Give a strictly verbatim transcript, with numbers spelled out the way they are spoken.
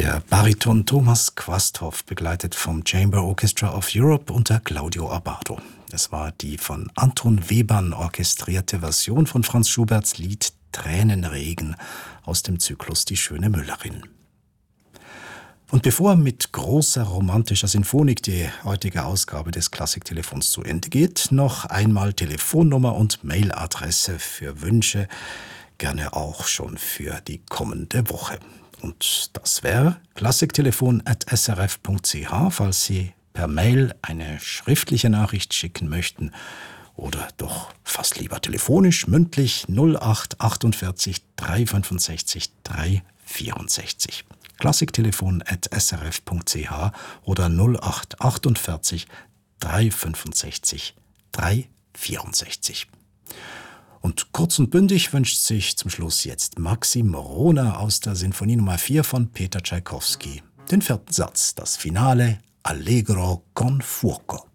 Der Bariton Thomas Quasthoff, begleitet vom Chamber Orchestra of Europe unter Claudio Abbado. Es war die von Anton Webern orchestrierte Version von Franz Schuberts Lied Tränenregen aus dem Zyklus Die schöne Müllerin. Und bevor mit großer romantischer Sinfonik die heutige Ausgabe des Klassiktelefons zu Ende geht, noch einmal Telefonnummer und Mailadresse für Wünsche, gerne auch schon für die kommende Woche. Und das wäre klassiktelefon at s r f punkt c h, falls Sie per Mail eine schriftliche Nachricht schicken möchten. Oder doch fast lieber telefonisch, mündlich null acht achtundvierzig drei fünfundsechzig drei vierundsechzig. Klassiktelefon at s r f punkt c h oder null acht achtundvierzig drei fünfundsechzig drei vierundsechzig. Und kurz und bündig wünscht sich zum Schluss jetzt Maxim Rona aus der Sinfonie Nummer vier von Peter Tschaikowski. Den vierten Satz, das Finale Allegro con fuoco.